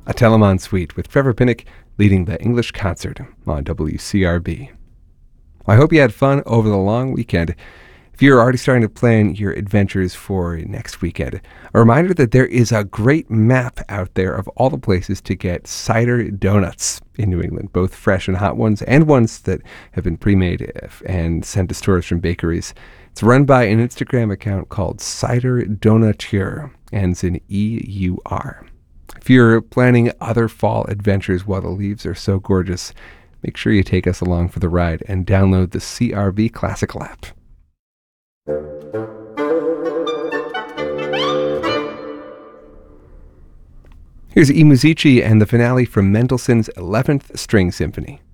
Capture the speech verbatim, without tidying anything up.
A Telemann Suite with Trevor Pinnock leading the English concert on W C R B. I hope you had fun over the long weekend. If you're already starting to plan your adventures for next weekend, a reminder that there is a great map out there of all the places to get cider donuts in New England, both fresh and hot ones and ones that have been pre-made and sent to stores from bakeries. It's run by an Instagram account called Cider Donateur, ends in E U R. If you're planning other fall adventures while the leaves are so gorgeous, make sure you take us along for the ride and download the C R B Classical app. Here's I Musici and the finale from Mendelssohn's eleventh String Symphony.